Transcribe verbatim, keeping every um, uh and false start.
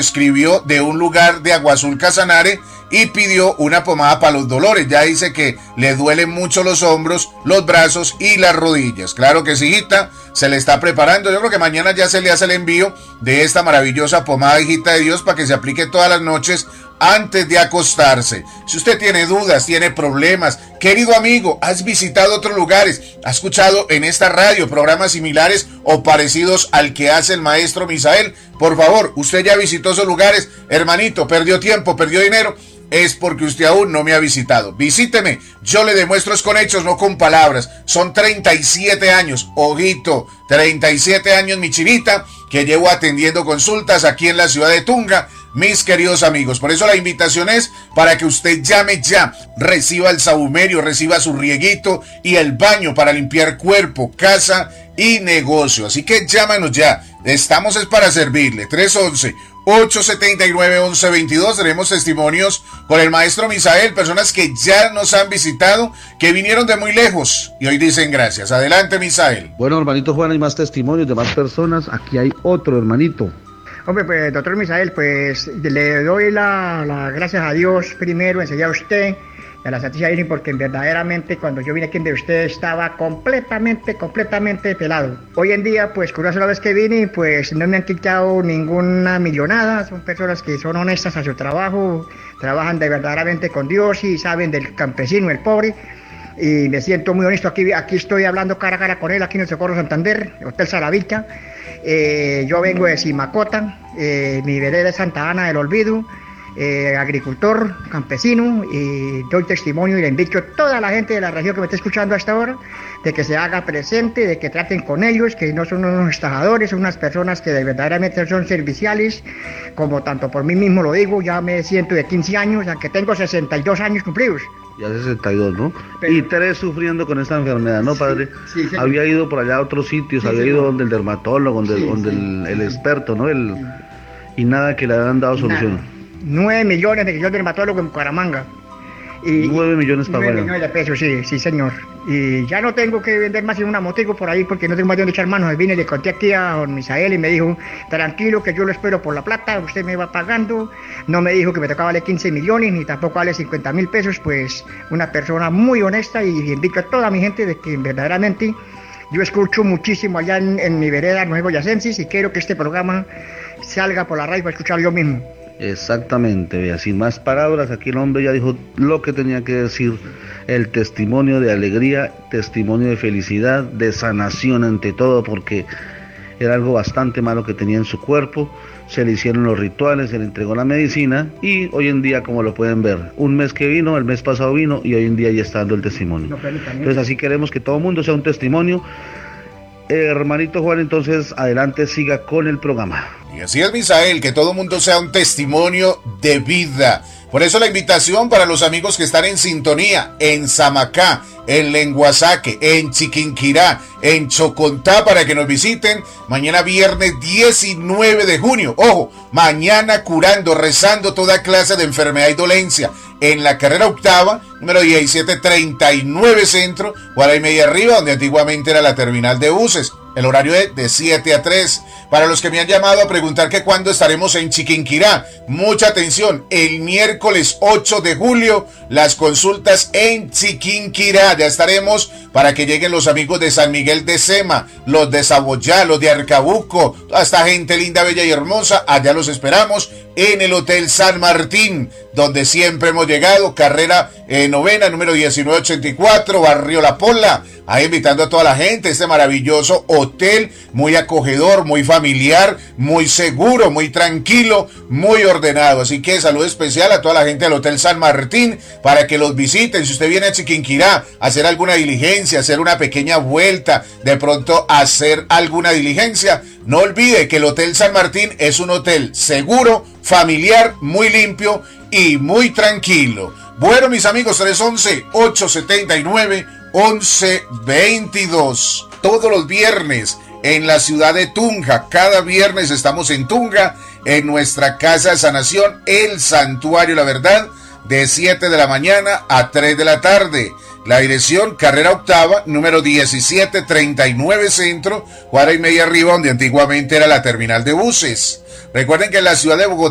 escribió de un lugar de Agua Azul Casanare y pidió una pomada para los dolores. Ya dice que le duelen mucho los hombros, los brazos y las rodillas. Claro que sí, hijita, se le está preparando. Yo creo que mañana ya se le hace el envío de esta maravillosa pomada, hijita de Dios, para que se aplique todas las noches antes de acostarse. Si usted tiene dudas, tiene problemas, querido amigo, has visitado otros lugares, has escuchado en esta radio programas similares o parecidos al que hace el maestro Misael, por favor, usted ya visitó esos lugares, hermanito, perdió tiempo, perdió dinero, es porque usted aún no me ha visitado. Visíteme, yo le demuestro es con hechos, no con palabras. Son treinta y siete años, ojito, treinta y siete años, mi chinita, que llevo atendiendo consultas aquí en la ciudad de Tunja, mis queridos amigos. Por eso la invitación es para que usted llame ya, reciba el sahumerio, reciba su rieguito y el baño para limpiar cuerpo, casa y negocio. Así que llámanos ya, estamos es para servirle. tres once, ocho setenta y nueve, once veintidós. Tenemos testimonios con el maestro Misael, personas que ya nos han visitado, que vinieron de muy lejos y hoy dicen gracias. Adelante, Misael. Bueno, hermanito Juan, hay más testimonios de más personas. Aquí hay otro hermanito. Hombre, pues, doctor Misael, pues, le doy las la gracias a Dios primero, enseguida a usted, a la Santísima Virgen, porque verdaderamente cuando yo vine aquí de usted estaba completamente, completamente pelado. Hoy en día, pues, con una sola vez que vine, pues, no me han quitado ninguna millonada. Son personas que son honestas a su trabajo, trabajan de verdaderamente con Dios y saben del campesino, el pobre. Y me siento muy honesto, aquí, aquí estoy hablando cara a cara con él, aquí en el Socorro Santander, Hotel Saravita. Eh, yo vengo de Simacota, eh, mi vereda es Santa Ana del Olvido, eh, agricultor, campesino, y doy testimonio y le invito a toda la gente de la región que me está escuchando hasta ahora, de que se haga presente, de que traten con ellos, que no son unos estafadores, son unas personas que de verdaderamente son serviciales, como tanto por mí mismo lo digo, ya me siento de quince años, aunque tengo sesenta y dos años cumplidos. Ya sesenta y dos, ¿no? Pero, y tres sufriendo con esta enfermedad, ¿no, padre? Sí, sí, había ido por allá a otros sitios, sí, había ido donde el dermatólogo, donde, sí, donde sí, el, el experto, ¿no? El, y nada que le hayan dado solución. Nada. Nueve millones de que yo dermatólogo en Bucaramanga. Y, nueve millones para nueve millones de pesos, sí, sí, señor. Y ya no tengo que vender más en una motico por ahí porque no tengo más de dónde echar manos. Vine y le conté aquí a don Misael y me dijo, tranquilo que yo lo espero por la plata, usted me va pagando. No me dijo que me tocaba darle quince millones ni tampoco darle cincuenta mil pesos, pues una persona muy honesta, y invito a toda mi gente de que verdaderamente yo escucho muchísimo allá en, en mi vereda Nuevo Yacensis y quiero que este programa salga por la radio para escuchar yo mismo. Exactamente, vea, sin más palabras, aquí el hombre ya dijo lo que tenía que decir, el testimonio de alegría, testimonio de felicidad, de sanación ante todo, porque era algo bastante malo que tenía en su cuerpo, se le hicieron los rituales, se le entregó la medicina y hoy en día, como lo pueden ver, un mes que vino, el mes pasado vino y hoy en día ya está dando el testimonio. No, entonces así queremos que todo el mundo sea un testimonio. Eh, hermanito Juan, entonces adelante, siga con el programa. Y así es, Misael, que todo mundo sea un testimonio de vida. Por eso la invitación para los amigos que están en sintonía, en Samacá, en Lenguasaque, en Chiquinquirá, en Chocontá, para que nos visiten mañana viernes diecinueve de junio. Ojo, mañana curando, rezando toda clase de enfermedad y dolencia. En la carrera octava, número diecisiete treinta y nueve Centro, cuadra y media arriba, donde antiguamente era la terminal de buses. El horario es de siete a tres. Para los que me han llamado a preguntar que cuándo estaremos en Chiquinquirá, mucha atención, el miércoles ocho de julio, las consultas en Chiquinquirá. Ya estaremos para que lleguen los amigos de San Miguel de Sema, los de Saboyá, los de Arcabuco, toda esta gente linda, bella y hermosa. Allá los esperamos en el Hotel San Martín, donde siempre hemos llegado, carrera eh, novena, número diecinueve ochenta y cuatro, Barrio La Pola. Ahí invitando a toda la gente, este maravilloso hotel, muy acogedor, muy familiar, muy seguro, muy tranquilo, muy ordenado. Así que saludo especial a toda la gente del Hotel San Martín para que los visiten. Si usted viene a Chiquinquirá a hacer alguna diligencia, hacer una pequeña vuelta, de pronto hacer alguna diligencia, no olvide que el Hotel San Martín es un hotel seguro, familiar, muy limpio y muy tranquilo. Bueno, mis amigos, tres once, ocho setenta y nueve, once veintidós. Todos los viernes en la ciudad de Tunja. Cada viernes estamos en Tunja, en nuestra casa de sanación, el Santuario La Verdad, de siete de la mañana a tres de la tarde. La dirección, carrera octava, número diecisiete treinta y nueve Centro, cuadra y media arriba, donde antiguamente era la terminal de buses. Recuerden que en la ciudad de Bogotá